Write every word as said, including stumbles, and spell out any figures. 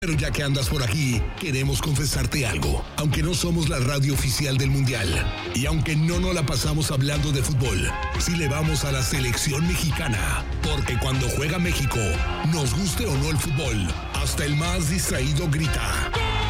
Pero ya que andas por aquí, queremos confesarte algo. Aunque no somos la radio oficial del Mundial, y aunque no nos la pasamos hablando de fútbol, sí le vamos a la selección mexicana. Porque cuando juega México, nos guste o no el fútbol, hasta el más distraído grita.